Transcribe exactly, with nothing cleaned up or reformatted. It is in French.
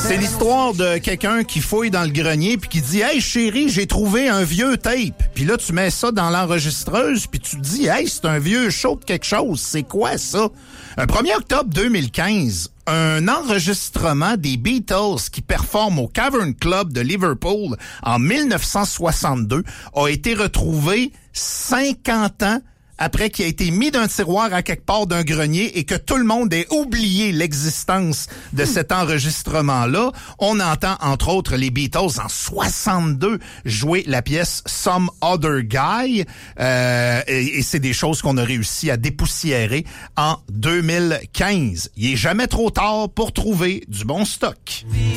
C'est l'histoire de quelqu'un qui fouille dans le grenier puis qui dit « Hey chérie, j'ai trouvé un vieux tape. » Puis là, tu mets ça dans l'enregistreuse puis tu te dis « Hey, c'est un vieux show de quelque chose. C'est quoi ça? » Un premier octobre deux mille quinze, un enregistrement des Beatles qui performent au Cavern Club de Liverpool en mille neuf cent soixante-deux a été retrouvé cinquante ans après qu'il a été mis d'un tiroir à quelque part d'un grenier et que tout le monde ait oublié l'existence de cet enregistrement-là. On entend, entre autres, les Beatles en soixante-deux jouer la pièce « Some Other Guy euh, » et, et c'est des choses qu'on a réussi à dépoussiérer en deux mille quinze. Il est jamais trop tard pour trouver du bon stock.